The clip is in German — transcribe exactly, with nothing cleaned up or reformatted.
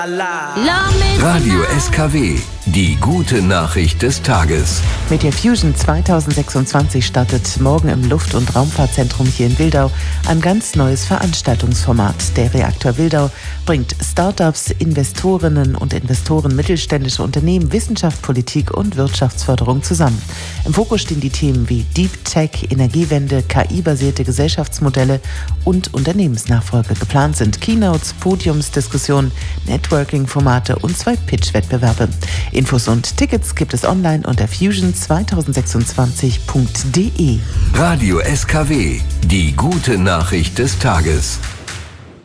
Radio S K W, die gute Nachricht des Tages. Meteorfusion zweitausendsechsundzwanzig startet morgen im Luft- und Raumfahrtzentrum hier in Wildau ein ganz neues Veranstaltungsformat. Der Reaktor Wildau bringt Startups, Investorinnen und Investoren, mittelständische Unternehmen, Wissenschaft, Politik und Wirtschaftsförderung zusammen. Im Fokus stehen die Themen wie Deep Tech, Energiewende, K I-basierte Gesellschaftsmodelle und Unternehmensnachfolge. Geplant sind Keynotes, Podiumsdiskussionen, Networking-Formate und zwei Pitch-Wettbewerbe. Infos und Tickets gibt es online unter fusion zweitausendsechsundzwanzig punkt de. Radio S K W, die gute Nachricht des Tages.